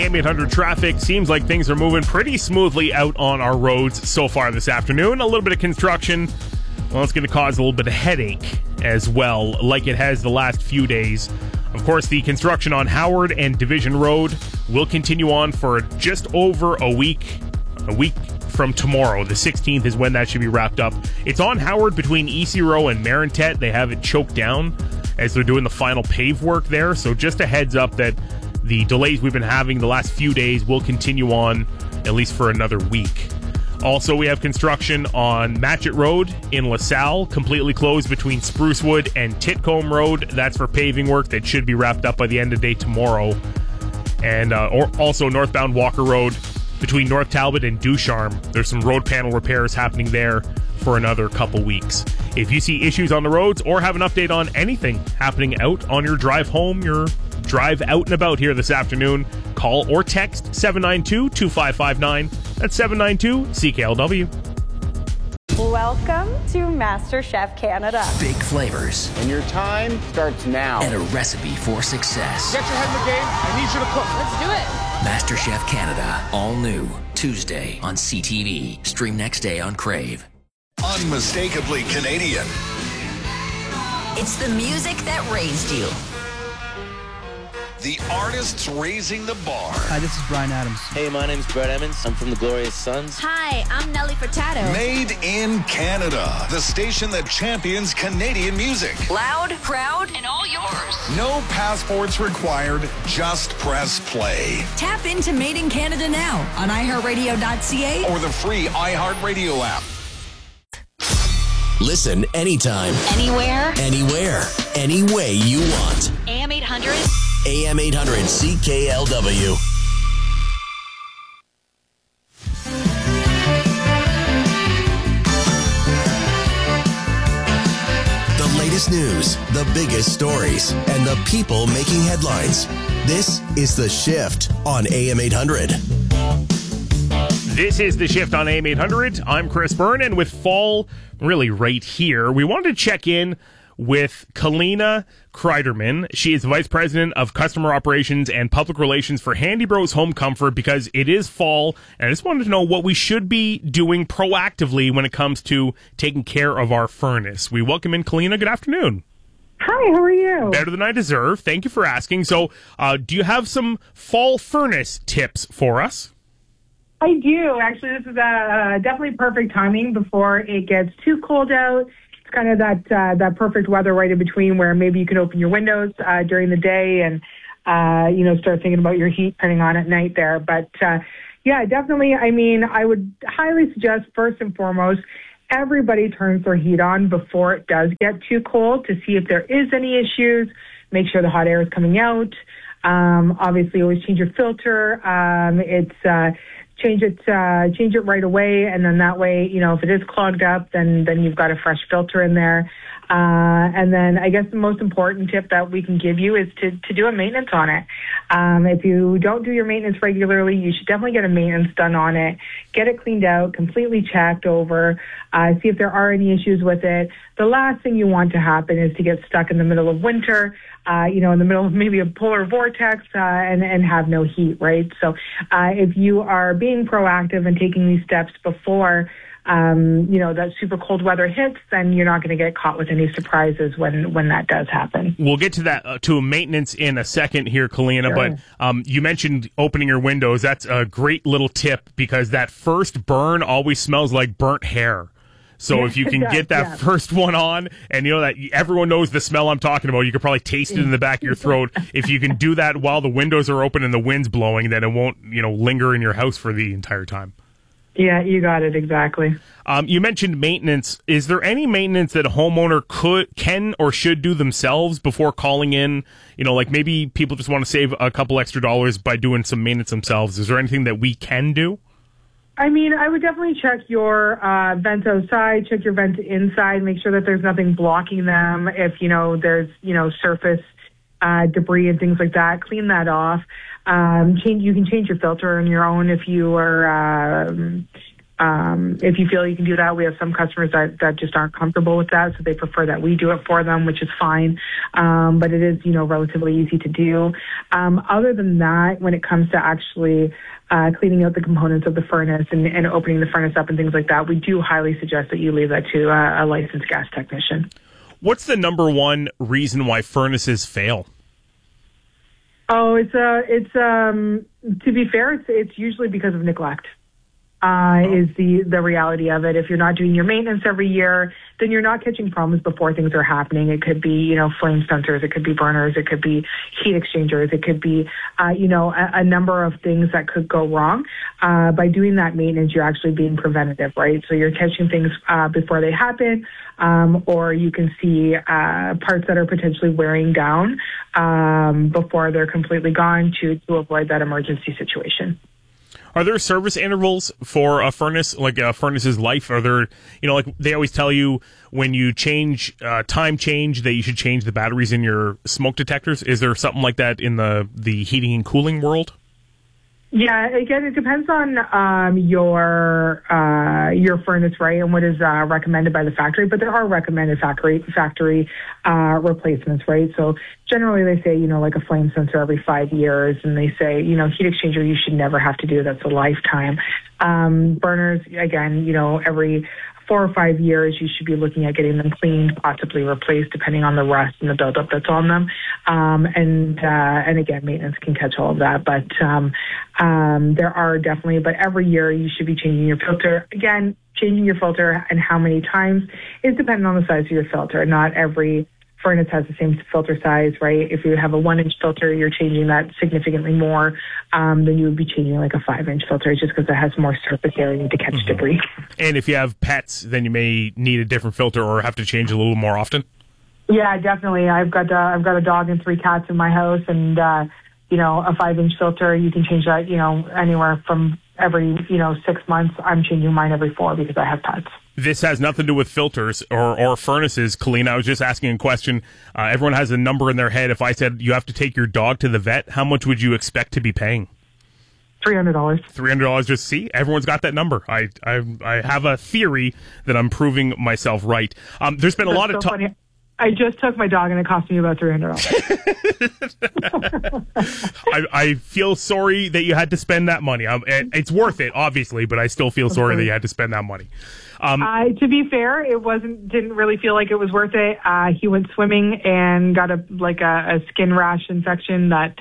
AM800 traffic. Seems like things are moving pretty smoothly out on our roads so far this afternoon. A little bit of construction. Well, it's going to cause a little bit of headache as well, like it has the last few days. Of course, the construction on Howard and Division Road will continue on for just over a week. A week from tomorrow. The 16th is when that should be wrapped up. It's on Howard between EC Row and Marintet. They have it choked down as they're doing the final pave work there. So just a heads up that the delays we've been having the last few days will continue on at least for another week. Also, we have construction on Matchett Road in LaSalle, completely closed between Sprucewood and Titcombe Road. That's for paving work that should be wrapped up by the end of day tomorrow. And also northbound Walker Road between North Talbot and Ducharme. There's some road panel repairs happening there for another couple weeks. If you see issues on the roads or have an update on anything happening out on your drive home, your drive out and about here this afternoon, call or text 792-2559. That's 792-CKLW. Welcome to MasterChef Canada. Big flavors. And your time starts now. And a recipe for success. Get your head in the game. I need you to cook. Let's do it. MasterChef Canada. All new. Tuesday on CTV. Stream next day on Crave. Unmistakably Canadian. It's the music that raised you. The artists raising the bar. Hi, this is Bryan Adams. Hey, my name's Brett Emmons. I'm from the Glorious Sons. Hi, I'm Nelly Furtado. Made in Canada. The station that champions Canadian music. Loud, proud, and all yours. No passports required. Just press play. Tap into Made in Canada now on iHeartRadio.ca Or the free iHeartRadio app. Listen anytime. Anywhere. Anywhere. Any way you want. AM 800. AM 800 CKLW. The latest news, the biggest stories, and the people making headlines. This is The Shift on AM 800. This is The Shift on AM 800. I'm Chris Byrne, and with fall really right here, we wanted to check in with Kalina Kreiderman. She is Vice President of Customer Operations and Public Relations for Handy Bros Home Comfort, because it is fall, and I just wanted to know what we should be doing proactively when it comes to taking care of our furnace. We welcome in Kalina. Good afternoon. Hi, how are you? Better than I deserve. Thank you for asking. So, do you have some fall furnace tips for us? I do. Actually, this is definitely perfect timing before it gets too cold out. It's kind of that perfect weather right in between where maybe you can open your windows during the day and, start thinking about your heat turning on at night there. But, yeah, definitely. I mean, I would highly suggest first and foremost, everybody turns their heat on before it does get too cold to see if there is any issues. Make sure the hot air is coming out. Obviously, always change your filter. Change it right away, and then that way, if it is clogged up, then you've got a fresh filter in there. And then I guess the most important tip that we can give you is to do a maintenance on it. If you don't do your maintenance regularly, you should definitely get a maintenance done on it. Get it cleaned out, completely checked over, see if there are any issues with it. The last thing you want to happen is to get stuck in the middle of winter, in the middle of maybe a polar vortex, and have no heat, right? So, if you are being proactive and taking these steps before, that super cold weather hits, then you're not going to get caught with any surprises when that does happen. We'll get to that, to maintenance in a second here, Kalina, Sure. but you mentioned opening your windows. That's a great little tip, because that first burn always smells like burnt hair. So if you can get that first one on, and that everyone knows the smell I'm talking about, you could probably taste it in the back of your throat. If you can do that while the windows are open and the wind's blowing, then it won't, linger in your house for the entire time. Yeah, you got it, exactly. You mentioned maintenance. Is there any maintenance that a homeowner can or should do themselves before calling in? Like maybe people just want to save a couple extra dollars by doing some maintenance themselves. Is there anything that we can do? I mean, I would definitely check your vents outside, check your vents inside, make sure that there's nothing blocking them. If, there's, surface debris and things like that, clean that off. You can change your filter on your own if you are, if you feel you can do that, we have some customers that just aren't comfortable with that, so they prefer that we do it for them, which is fine. But it is, relatively easy to do. Other than that, when it comes to actually cleaning out the components of the furnace and opening the furnace up and things like that, we do highly suggest that you leave that to a licensed gas technician. What's the number one reason why furnaces fail? Oh, it's to be fair, it's usually because of neglect. Is the reality of it. If you're not doing your maintenance every year, then you're not catching problems before things are happening. It could be, flame sensors, it could be burners, it could be heat exchangers, it could be, a number of things that could go wrong. By doing that maintenance, you're actually being preventative, right? So you're catching things before they happen, or you can see parts that are potentially wearing down before they're completely gone to avoid that emergency situation. Are there service intervals for a furnace, like a furnace's life? Are there, like they always tell you when you change, time change, that you should change the batteries in your smoke detectors? Is there something like that in the heating and cooling world? Yeah, again, it depends on your furnace, right, and what is recommended by the factory. But there are recommended factory replacements, right? So generally, they say like a flame sensor every 5 years, and they say heat exchanger you should never have to do. That's a lifetime. Burners, again, every 4 or 5 years, you should be looking at getting them cleaned, possibly replaced, depending on the rust and the buildup that's on them. And again, maintenance can catch all of that. But there are definitely, but every year you should be changing your filter. Again, changing your filter and how many times is dependent on the size of your filter. Not every furnace has the same filter size, right? If you have a 1-inch filter, you're changing that significantly more than you would be changing like a 5-inch filter, just because it has more surface area to catch debris. And if you have pets, then you may need a different filter or have to change a little more often. Yeah, definitely. I've got a dog and 3 cats in my house, and a 5-inch filter, you can change that anywhere from every 6 months. I'm changing mine every 4 because I have pets. This has nothing to do with filters or furnaces, Colleen. I was just asking a question. Everyone has a number in their head. If I said you have to take your dog to the vet, how much would you expect to be paying? $300. $300. Just see, everyone's got that number. I have a theory that I'm proving myself right. There's been a lot of talk. I just took my dog and it cost me about $300. I feel sorry that you had to spend that money. It's worth it, obviously, but I still feel sorry that you had to spend that money. To be fair, didn't really feel like it was worth it. He went swimming and got a skin rash infection that,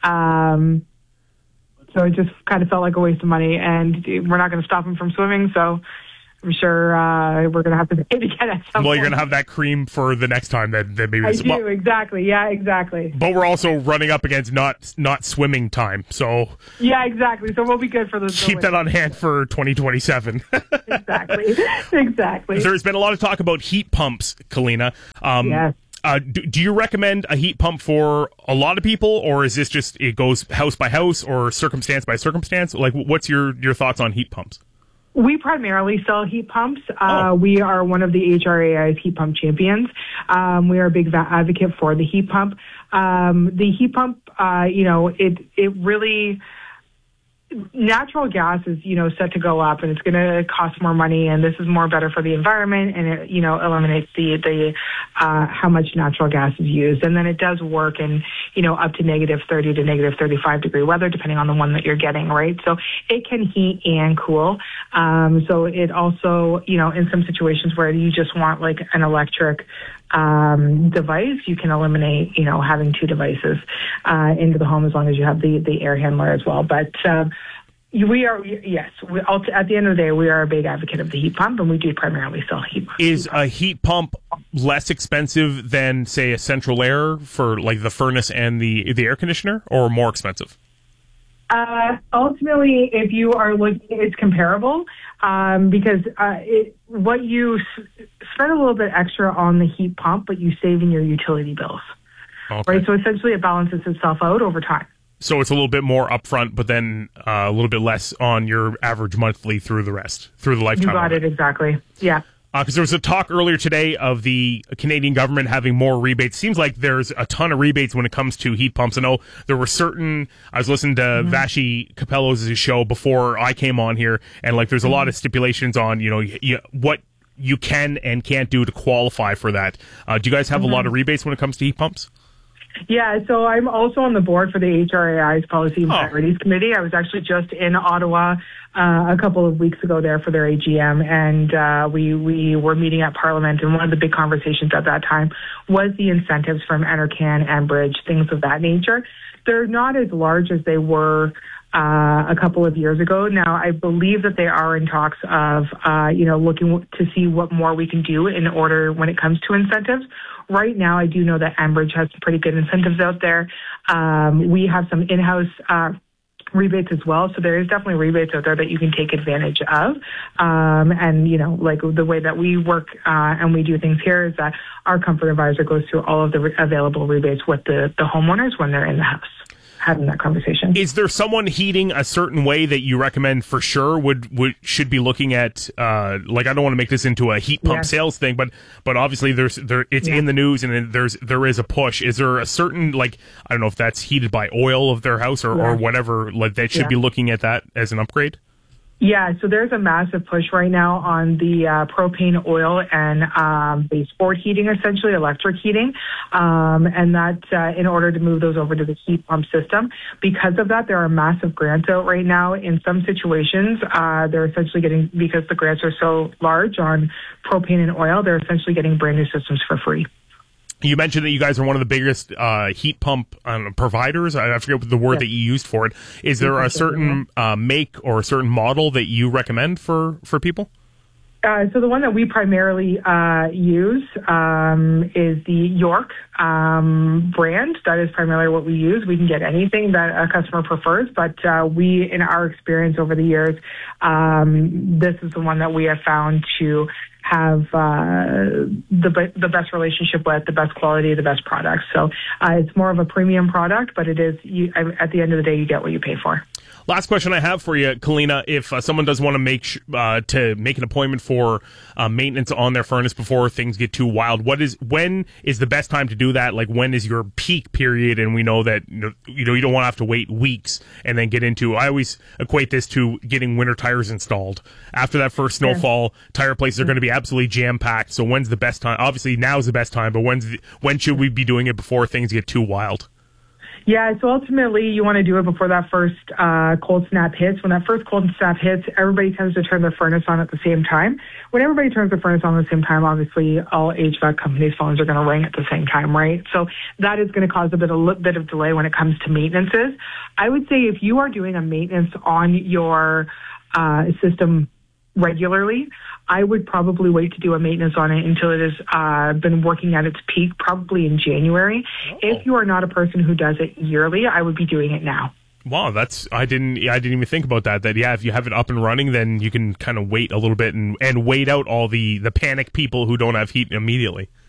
so it just kind of felt like a waste of money, and we're not going to stop him from swimming, so I'm sure we're going to have to pay to get at some point. Well, you're going to have that cream for the next time that maybe. I do, exactly. Yeah, exactly. But we're also running up against not swimming time, so. Yeah, exactly. So we'll be good for the. Keep that on hand for 2027. Exactly. There's been a lot of talk about heat pumps, Kalina. Yes. Do you recommend a heat pump for a lot of people, or is this just it goes house by house or circumstance by circumstance? Like, what's your thoughts on heat pumps? We primarily sell heat pumps. We are one of the HRAI's heat pump champions. We are a big advocate for the heat pump. The heat pump, it really, natural gas is, set to go up, and it's going to cost more money, and this is more better for the environment, and it, eliminates the how much natural gas is used. And then it does work in, up to -30 to -35 degree weather, depending on the one that you're getting, right? So it can heat and cool. So it also, in some situations where you just want like an electric device, you can eliminate, having 2 devices into the home as long as you have the air handler as well. But we are, yes, at the end of the day, we are a big advocate of the heat pump, and we do primarily sell heat pumps. Is a heat pump less expensive than, say, a central air for like the furnace and the air conditioner, or more expensive? Ultimately, if you are looking, it's comparable because what you spend a little bit extra on the heat pump, but you save in your utility bills. Okay. Right? So essentially, it balances itself out over time. So it's a little bit more upfront, but then a little bit less on your average monthly through the lifetime. You got it, exactly. Yeah. Because there was a talk earlier today of the Canadian government having more rebates. Seems like there's a ton of rebates when it comes to heat pumps. I know there were I was listening to Vashi Capello's show before I came on here, and like there's a lot of stipulations on, what you can and can't do to qualify for that. Do you guys have a lot of rebates when it comes to heat pumps? Yeah, so I'm also on the board for the HRAI's Policy and Priorities Committee. I was actually just in Ottawa a couple of weeks ago there for their AGM, and we were meeting at Parliament, and one of the big conversations at that time was the incentives from Enercan, Enbridge, things of that nature. They're not as large as they were a couple of years ago. Now, I believe that they are in talks of, looking to see what more we can do in order when it comes to incentives. Right now, I do know that Enbridge has some pretty good incentives out there. We have some in-house rebates as well. So there is definitely rebates out there that you can take advantage of. Like the way that we work and we do things here is that our comfort advisor goes through all of the available rebates with the homeowners when they're in the house, having that conversation. Is there someone heating a certain way that you recommend for sure should be looking at? I don't want to make this into a heat pump sales thing, but obviously it's in the news and there is a push. Is there a certain I don't know if that's heated by oil of their house or whatever that should be looking at that as an upgrade? Yeah, so there's a massive push right now on the propane, oil, and baseboard heating, essentially electric heating, and that in order to move those over to the heat pump system. Because of that, there are massive grants out right now. In some situations, they're essentially getting, because the grants are so large on propane and oil, they're essentially getting brand new systems for free. You mentioned that you guys are one of the biggest heat pump providers. I forget the word that you used for it. Is there a certain make or a certain model that you recommend for people? So the one that we primarily use is the York brand. That is primarily what we use. We can get anything that a customer prefers, but we, in our experience over the years, this is the one that we have found to have the best relationship with, the best quality, the best products. So it's more of a premium product, but it is, at the end of the day, you get what you pay for. Last question I have for you, Kalina. If someone does want to make an appointment for maintenance on their furnace before things get too wild, when is the best time to do that? Like, when is your peak period? And we know that you don't want to have to wait weeks and then get into. I always equate this to getting winter tires installed. After that first snowfall, tire places are going to be absolutely jam packed. So when's the best time? Obviously, now is the best time. But when should we be doing it before things get too wild? Yeah, so ultimately you want to do it before that first cold snap hits. When that first cold snap hits, everybody tends to turn their furnace on at the same time. When everybody turns their furnace on at the same time, obviously all HVAC companies' phones are going to ring at the same time, right? So that is going to cause a bit of delay when it comes to maintenances. I would say if you are doing a maintenance on your system regularly, I would probably wait to do a maintenance on it until it has been working at its peak, probably in January. If you are not a person who does it yearly, I would be doing it now. Wow, I didn't even think about that. That if you have it up and running, then you can kind of wait a little bit and wait out all the panic people who don't have heat immediately.